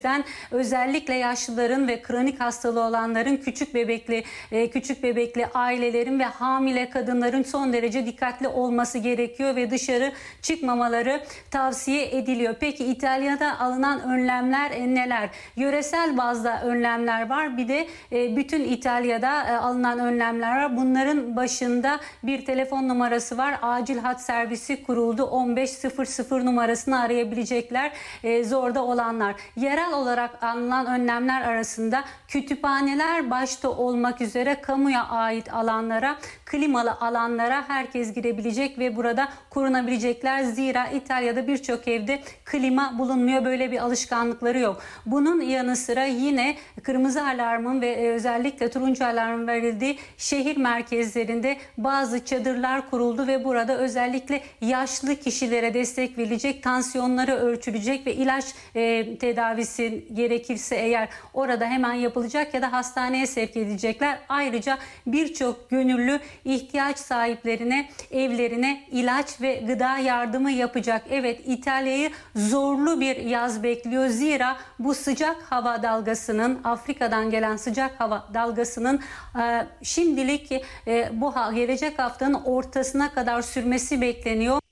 Özellikle yaşlıların ve kronik hastalığı olanların, küçük bebekli ailelerin ve hamile kadınların son derece dikkatli olması gerekiyor ve dışarı çıkmamaları tavsiye ediliyor. Peki İtalya'da alınan önlemler neler? Yöresel bazda önlemler var. Bir de bütün İtalya'da alınan önlemler var. Bunların başında bir telefon numarası var. Acil hat servisi kuruldu. 1500 numarasını arayabilecekler zorda olanlar. Yerel olarak alınan önlemler arasında kütüphaneler başta olmak üzere kamuya ait alanlara, klimalı alanlara herkes girebilecek ve burada korunabilecekler. Zira İtalya'da birçok evde klima bulunmuyor. Böyle bir alışkanlıkları yok. Bunun yanı sıra yine kırmızı alarmın ve özellikle turuncu alarmın verildiği şehir merkezlerinde bazı çadırlar kuruldu ve burada özellikle yaşlı kişilere destek verilecek, tansiyonları ölçülecek ve ilaç tedavisi gerekirse eğer orada hemen yapılacak ya da hastaneye sevk edilecekler. Ayrıca birçok gönüllü ihtiyaç sahiplerine, evlerine ilaç ve gıda yardımı yapacak. Evet, İtalya'yı zorlu bir yaz bekliyor. Zira bu sıcak hava dalgasının, Afrika'dan gelen sıcak hava dalgasının şimdilik bu gelecek haftanın ortasına kadar sürmesi bekleniyor.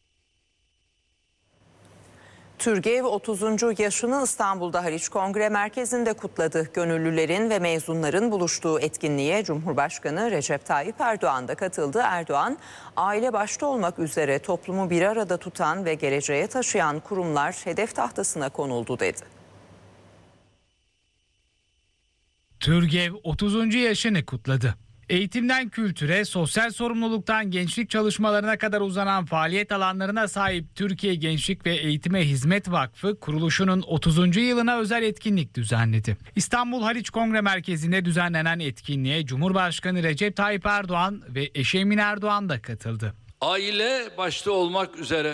TÜRGEV 30. yaşını İstanbul'da Haliç Kongre Merkezi'nde kutladı. Gönüllülerin ve mezunların buluştuğu etkinliğe Cumhurbaşkanı Recep Tayyip Erdoğan da katıldı. Erdoğan, aile başta olmak üzere toplumu bir arada tutan ve geleceğe taşıyan kurumlar hedef tahtasına konuldu dedi. TÜRGEV 30. yaşını kutladı. Eğitimden kültüre, sosyal sorumluluktan gençlik çalışmalarına kadar uzanan faaliyet alanlarına sahip Türkiye Gençlik ve Eğitime Hizmet Vakfı kuruluşunun 30. yılına özel etkinlik düzenledi. İstanbul Haliç Kongre Merkezi'nde düzenlenen etkinliğe Cumhurbaşkanı Recep Tayyip Erdoğan ve eşi Emine Erdoğan da katıldı. Aile başta olmak üzere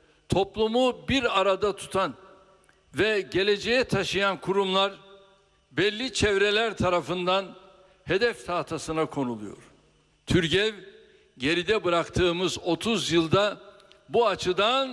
toplumu bir arada tutan ve geleceğe taşıyan kurumlar belli çevreler tarafından hedef tahtasına konuluyor. TÜRGEV geride bıraktığımız 30 yılda bu açıdan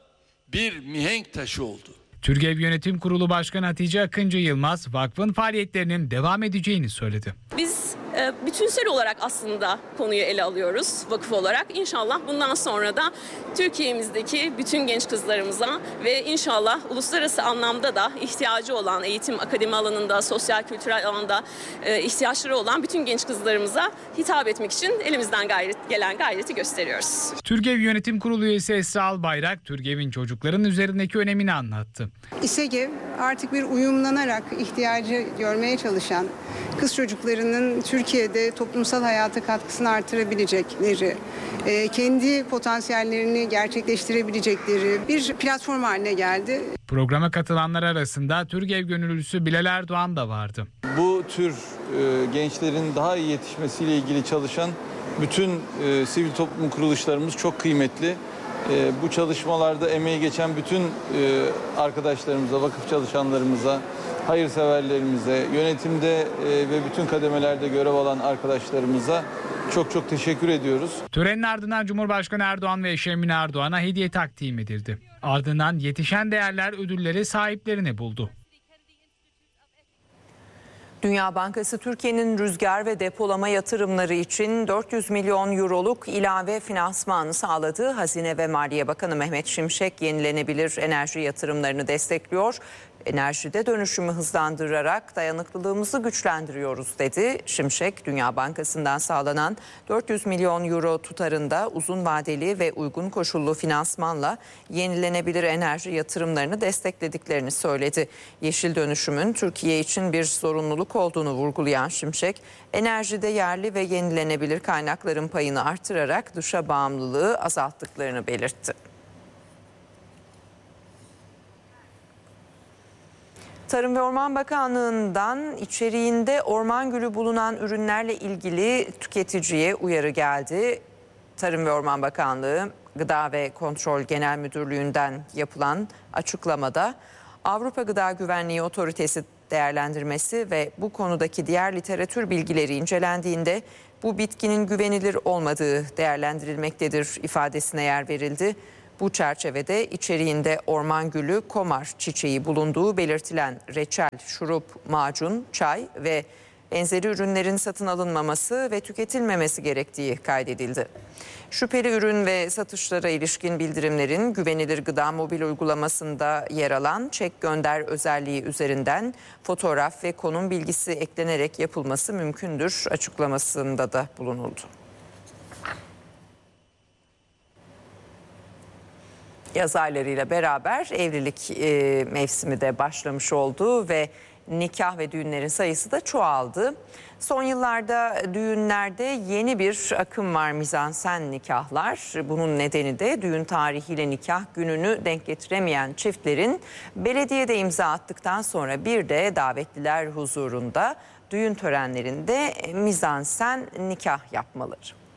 bir mihenk taşı oldu. TÜRGEV Yönetim Kurulu Başkanı Hatice Akıncı Yılmaz, vakfın faaliyetlerinin devam edeceğini söyledi. Biz bütünsel olarak aslında konuyu ele alıyoruz vakıf olarak. İnşallah bundan sonra da Türkiye'mizdeki bütün genç kızlarımıza ve inşallah uluslararası anlamda da ihtiyacı olan eğitim, akademi alanında, sosyal kültürel alanda ihtiyaçları olan bütün genç kızlarımıza hitap etmek için elimizden gelen gayreti gösteriyoruz. TÜRGEV Yönetim Kurulu üyesi Esra Albayrak, TÜRGEV'in çocukların üzerindeki önemini anlattı. İSEGEV artık bir uyumlanarak ihtiyacı görmeye çalışan kız çocuklarının Türkiye'de toplumsal hayata katkısını artırabilecekleri, kendi potansiyellerini gerçekleştirebilecekleri bir platform haline geldi. Programa katılanlar arasında TÜRGEV gönüllüsü Bilal Erdoğan da vardı. Bu tür gençlerin daha iyi yetişmesiyle ilgili çalışan bütün sivil toplum kuruluşlarımız çok kıymetli. Bu çalışmalarda emeği geçen bütün arkadaşlarımıza, vakıf çalışanlarımıza, hayırseverlerimize, yönetimde ve bütün kademelerde görev alan arkadaşlarımıza çok teşekkür ediyoruz. Törenin ardından Cumhurbaşkanı Erdoğan ve eşi Emine Erdoğan'a hediye takdim edildi. Ardından yetişen değerler ödülleri sahiplerini buldu. Dünya Bankası Türkiye'nin rüzgar ve depolama yatırımları için 400 milyon euroluk ilave finansmanı sağladı. Hazine ve Maliye Bakanı Mehmet Şimşek yenilenebilir enerji yatırımlarını destekliyor. Enerjide dönüşümü hızlandırarak dayanıklılığımızı güçlendiriyoruz dedi. Şimşek, Dünya Bankası'ndan sağlanan 400 milyon euro tutarında uzun vadeli ve uygun koşullu finansmanla yenilenebilir enerji yatırımlarını desteklediklerini söyledi. Yeşil dönüşümün Türkiye için bir zorunluluk olduğunu vurgulayan Şimşek, enerjide yerli ve yenilenebilir kaynakların payını artırarak dışa bağımlılığı azalttıklarını belirtti. Tarım ve Orman Bakanlığı'ndan içeriğinde orman gülü bulunan ürünlerle ilgili tüketiciye uyarı geldi. Tarım ve Orman Bakanlığı Gıda ve Kontrol Genel Müdürlüğü'nden yapılan açıklamada Avrupa Gıda Güvenliği Otoritesi değerlendirmesi ve bu konudaki diğer literatür bilgileri incelendiğinde bu bitkinin güvenilir olmadığı değerlendirilmektedir ifadesine yer verildi. Bu çerçevede içeriğinde orman gülü, komar çiçeği bulunduğu belirtilen reçel, şurup, macun, çay ve benzeri ürünlerin satın alınmaması ve tüketilmemesi gerektiği kaydedildi. Şüpheli ürün ve satışlara ilişkin bildirimlerin güvenilir gıda mobil uygulamasında yer alan çek gönder özelliği üzerinden fotoğraf ve konum bilgisi eklenerek yapılması mümkündür açıklamasında da bulunuldu. Yaz aylarıyla beraber evlilik mevsimi de başlamış oldu ve nikah ve düğünlerin sayısı da çoğaldı. Son yıllarda düğünlerde yeni bir akım var, mizansen nikahlar. Bunun nedeni de düğün tarihiyle nikah gününü denk getiremeyen çiftlerin belediyede imza attıktan sonra bir de davetliler huzurunda düğün törenlerinde mizansen nikah yapmaları.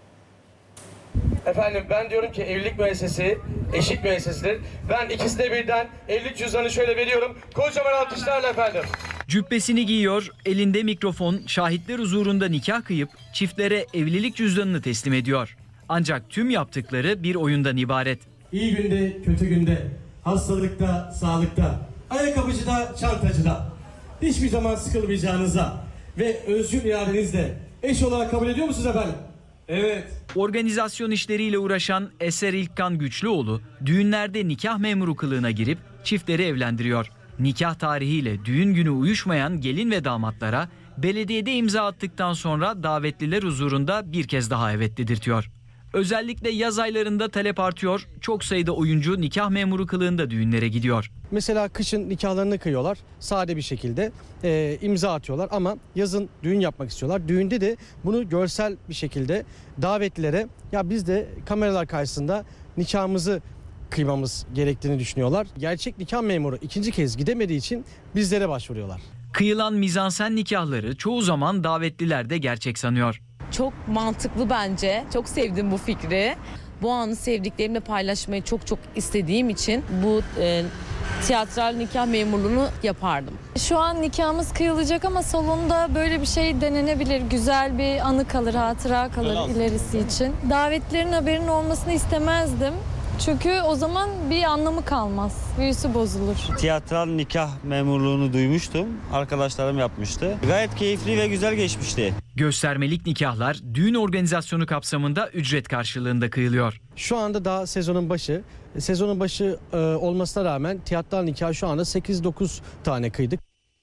Efendim ben diyorum ki evlilik müessesesi eşit müessesidir. Ben ikisine birden evlilik cüzdanı şöyle veriyorum. Kocaman alkışlarla efendim. Cübbesini giyiyor, elinde mikrofon, şahitler huzurunda nikah kıyıp çiftlere evlilik cüzdanını teslim ediyor. Ancak tüm yaptıkları bir oyundan ibaret. İyi günde, kötü günde, hastalıkta, sağlıkta, ayakkabıcıda, çantacıda hiçbir zaman sıkılmayacağınıza ve özgür iradenizle eş olarak kabul ediyor musunuz efendim? Evet. Organizasyon işleriyle uğraşan Eser İlkan Güçlüoğlu düğünlerde nikah memuru kılığına girip çiftleri evlendiriyor. Nikah tarihiyle düğün günü uyuşmayan gelin ve damatlara belediyede imza attıktan sonra davetliler huzurunda bir kez daha evet dedirtiyor. Özellikle yaz aylarında talep artıyor, çok sayıda oyuncu nikah memuru kılığında düğünlere gidiyor. Mesela kışın nikahlarını kıyıyorlar, sade bir şekilde imza atıyorlar ama yazın düğün yapmak istiyorlar. Düğünde de bunu görsel bir şekilde davetlilere ya biz de kameralar karşısında nikahımızı kıymamız gerektiğini düşünüyorlar. Gerçek nikah memuru ikinci kez gidemediği için bizlere başvuruyorlar. Kıyılan mizansen nikahları çoğu zaman davetliler de gerçek sanıyor. Çok mantıklı bence. Çok sevdim bu fikri. Bu anı sevdiklerimle paylaşmayı çok istediğim için bu tiyatral nikah memurluğunu yapardım. Şu an nikahımız kıyılacak ama salonda böyle bir şey denenebilir. Güzel bir anı kalır, hatıra kalır ilerisi için. Davetlerin haberinin olmasını istemezdim. Çünkü o zaman bir anlamı kalmaz. Büyüsü bozulur. Tiyatral nikah memurluğunu duymuştum. Arkadaşlarım yapmıştı. Gayet keyifli ve güzel geçmişti. Göstermelik nikahlar düğün organizasyonu kapsamında ücret karşılığında kıyılıyor. Şu anda daha sezonun başı. Sezonun başı olmasına rağmen tiyatral nikah şu anda 8-9 tane kıydık.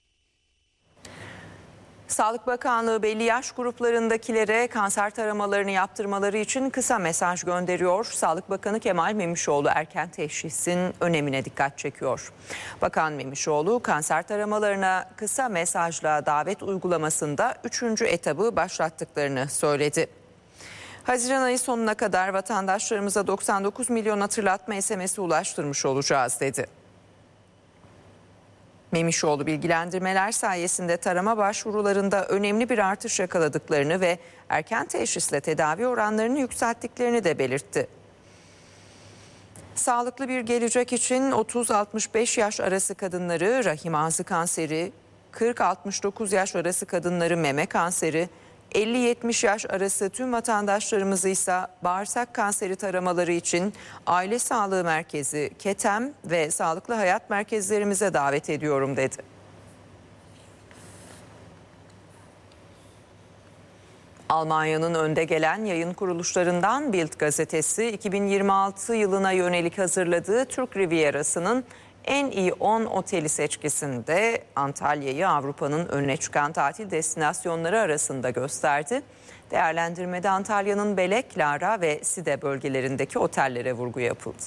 Sağlık Bakanlığı belli yaş gruplarındakilere kanser taramalarını yaptırmaları için kısa mesaj gönderiyor. Sağlık Bakanı Kemal Memişoğlu erken teşhisin önemine dikkat çekiyor. Bakan Memişoğlu kanser taramalarına kısa mesajla davet uygulamasında 3. etabı başlattıklarını söyledi. Haziran ayı sonuna kadar vatandaşlarımıza 99 milyon hatırlatma SMS'i ulaştırmış olacağız dedi. Memişoğlu bilgilendirmeler sayesinde tarama başvurularında önemli bir artış yakaladıklarını ve erken teşhisle tedavi oranlarını yükselttiklerini de belirtti. Sağlıklı bir gelecek için 30-65 yaş arası kadınları rahim ağzı kanseri, 40-69 yaş arası kadınları meme kanseri, 50-70 yaş arası tüm vatandaşlarımızı ise bağırsak kanseri taramaları için Aile Sağlığı Merkezi, KETEM ve Sağlıklı Hayat Merkezlerimize davet ediyorum dedi. Almanya'nın önde gelen yayın kuruluşlarından Bild gazetesi 2026 yılına yönelik hazırladığı Türk Rivierası'nın en iyi 10 oteli seçkisinde Antalya'yı Avrupa'nın önüne çıkan tatil destinasyonları arasında gösterdi. Değerlendirmede Antalya'nın Belek, Lara ve Side bölgelerindeki otellere vurgu yapıldı.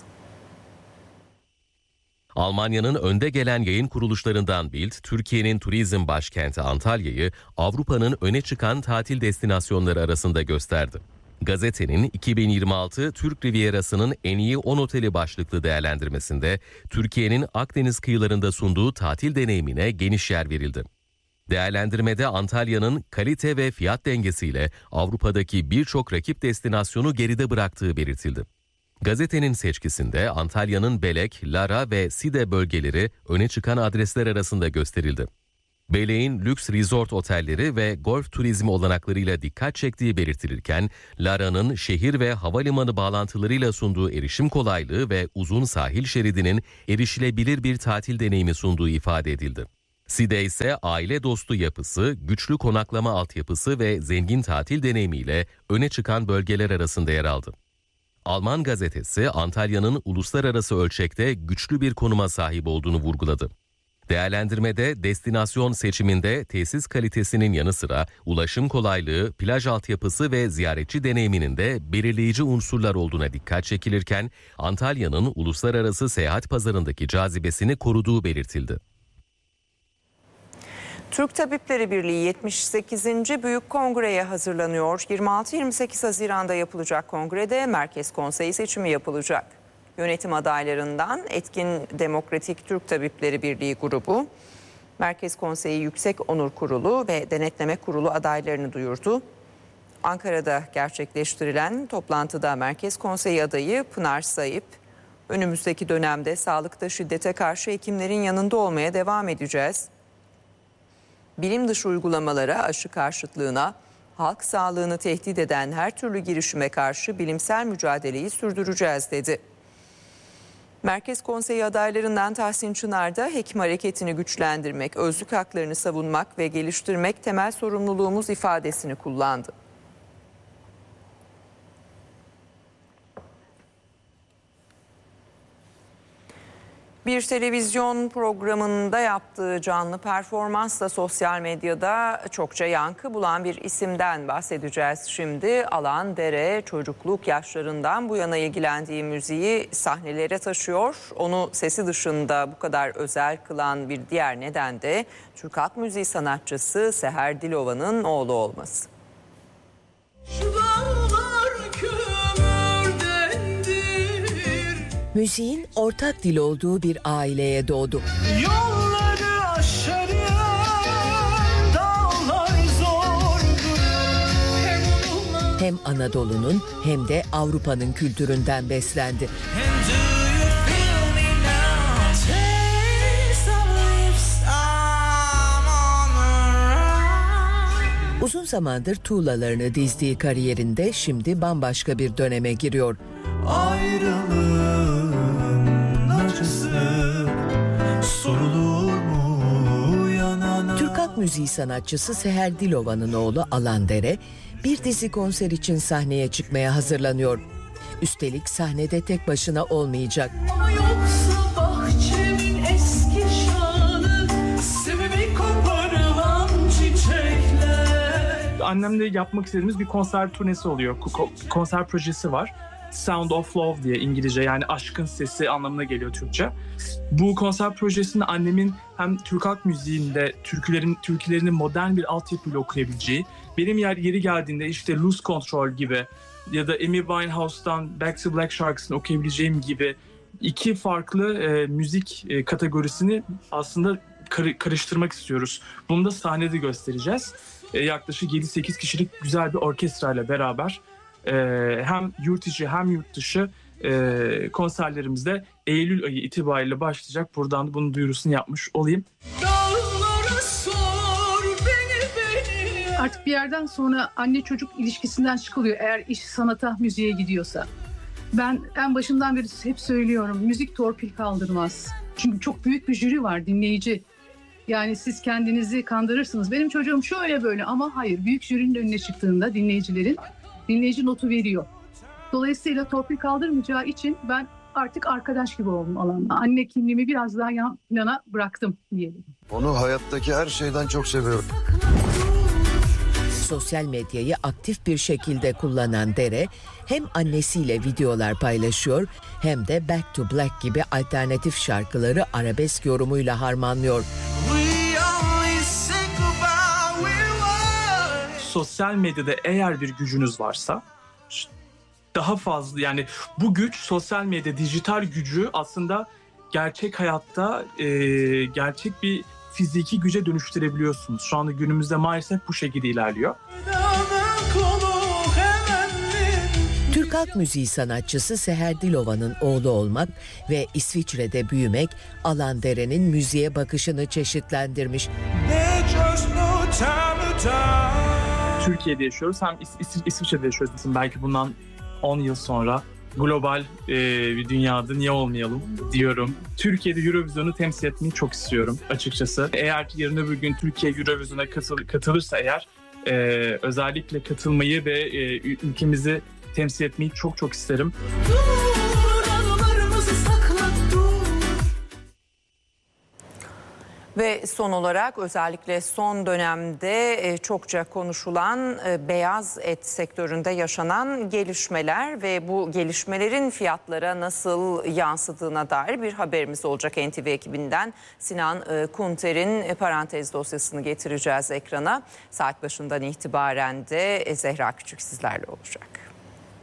Almanya'nın önde gelen yayın kuruluşlarından Bild, Türkiye'nin turizm başkenti Antalya'yı Avrupa'nın öne çıkan tatil destinasyonları arasında gösterdi. Gazetenin 2026 Türk Rivierası'nın en iyi 10 oteli başlıklı değerlendirmesinde Türkiye'nin Akdeniz kıyılarında sunduğu tatil deneyimine geniş yer verildi. Değerlendirmede Antalya'nın kalite ve fiyat dengesiyle Avrupa'daki birçok rakip destinasyonu geride bıraktığı belirtildi. Gazetenin seçkisinde Antalya'nın Belek, Lara ve Side bölgeleri öne çıkan adresler arasında gösterildi. Belek'in lüks resort otelleri ve golf turizmi olanaklarıyla dikkat çektiği belirtilirken, Lara'nın şehir ve havalimanı bağlantılarıyla sunduğu erişim kolaylığı ve uzun sahil şeridinin erişilebilir bir tatil deneyimi sunduğu ifade edildi. Side ise aile dostu yapısı, güçlü konaklama altyapısı ve zengin tatil deneyimiyle öne çıkan bölgeler arasında yer aldı. Alman gazetesi Antalya'nın uluslararası ölçekte güçlü bir konuma sahip olduğunu vurguladı. Değerlendirmede destinasyon seçiminde tesis kalitesinin yanı sıra ulaşım kolaylığı, plaj altyapısı ve ziyaretçi deneyiminin de belirleyici unsurlar olduğuna dikkat çekilirken Antalya'nın uluslararası seyahat pazarındaki cazibesini koruduğu belirtildi. Türk Tabipleri Birliği 78. Büyük Kongre'ye hazırlanıyor. 26-28 Haziran'da yapılacak kongrede Merkez Konseyi seçimi yapılacak. Yönetim adaylarından Etkin Demokratik Türk Tabipleri Birliği grubu, Merkez Konseyi Yüksek Onur Kurulu ve Denetleme Kurulu adaylarını duyurdu. Ankara'da gerçekleştirilen toplantıda Merkez Konseyi adayı Pınar Sayıp, önümüzdeki dönemde sağlıkta şiddete karşı hekimlerin yanında olmaya devam edeceğiz. Bilim dışı uygulamalara, aşı karşıtlığına, halk sağlığını tehdit eden her türlü girişime karşı bilimsel mücadeleyi sürdüreceğiz dedi. Merkez Konseyi adaylarından Tahsin Çınar da hekim hareketini güçlendirmek, özlük haklarını savunmak ve geliştirmek temel sorumluluğumuz ifadesini kullandı. Bir televizyon programında yaptığı canlı performansla sosyal medyada çokça yankı bulan bir isimden bahsedeceğiz şimdi. Alan Dere çocukluk yaşlarından bu yana ilgilendiği müziği sahnelere taşıyor. Onu sesi dışında bu kadar özel kılan bir diğer neden de Türk halk müziği sanatçısı Seher Dilova'nın oğlu olması. Müziğin ortak dil olduğu bir aileye doğdu. Yolları aşarım, dağlar zordur. Hem Anadolu'nun hem de Avrupa'nın kültüründen beslendi. Uzun zamandır tuğlalarını dizdiği kariyerinde şimdi bambaşka bir döneme giriyor. Ayrılığın acısı sorulur mu yanana? Türk halk müziği sanatçısı Seher Dilova'nın oğlu Alan Dere bir dizi konser için sahneye çıkmaya hazırlanıyor. Üstelik sahnede tek başına olmayacak. Ama yoksa bahçemin eski şanı, sevimi koparılan çiçekler. Annemle yapmak istediğimiz bir konser turnesi oluyor. Konser projesi var. Sound of Love diye İngilizce, yani aşkın sesi anlamına geliyor Türkçe. Bu konser projesinde annemin hem Türk halk müziğinde türkülerini modern bir altyapıyla okuyabileceği, benim yeri geldiğinde işte Lose Control gibi ya da Amy Winehouse'dan Back to Black şarkısını okuyabileceğim gibi iki farklı müzik kategorisini aslında karıştırmak istiyoruz. Bunu da sahnede göstereceğiz. Yaklaşık 7-8 kişilik güzel bir orkestrayla beraber hem yurt içi hem yurt dışı konserlerimizde Eylül ayı itibariyle başlayacak. Buradan bunun duyurusunu yapmış olayım. Artık bir yerden sonra anne çocuk ilişkisinden çıkılıyor eğer iş sanata, müziğe gidiyorsa. Ben en başından beri hep söylüyorum, müzik torpil kaldırmaz. Çünkü çok büyük bir jüri var, dinleyici. Yani siz kendinizi kandırırsınız. Benim çocuğum şöyle böyle, ama hayır, büyük jürinin önüne çıktığında dinleyici notu veriyor. Dolayısıyla torpil kaldırmayacağı için ben artık arkadaş gibi oldum Alan'la. Anne kimliğimi biraz daha yana bıraktım diyelim. Onu hayattaki her şeyden çok seviyorum. Sosyal medyayı aktif bir şekilde kullanan Dere hem annesiyle videolar paylaşıyor hem de Back to Black gibi alternatif şarkıları arabesk yorumuyla harmanlıyor. Sosyal medyada eğer bir gücünüz varsa daha fazla, yani bu güç, sosyal medya, dijital gücü aslında gerçek hayatta gerçek bir fiziki güce dönüştürebiliyorsunuz. Şu anda günümüzde maalesef bu şekilde ilerliyor. Türk Türk halk müziği sanatçısı Seher Dilova'nın oğlu olmak ve İsviçre'de büyümek Alan Dere'nin müziğe bakışını çeşitlendirmiş. Türkiye'de yaşıyoruz, hem İsviçre'de yaşıyoruz. Mesela belki bundan 10 yıl sonra global bir dünyada niye olmayalım diyorum. Türkiye'de Eurovision'u temsil etmeyi çok istiyorum açıkçası. Eğer yarın öbür gün Türkiye Eurovision'a katılırsa eğer özellikle katılmayı ve ülkemizi temsil etmeyi çok isterim. Ve son olarak özellikle son dönemde çokça konuşulan beyaz et sektöründe yaşanan gelişmeler ve bu gelişmelerin fiyatlara nasıl yansıdığına dair bir haberimiz olacak NTV ekibinden. Sinan Kunter'in parantez dosyasını getireceğiz ekrana. Saat başından itibaren de Zehra Küçük sizlerle olacak.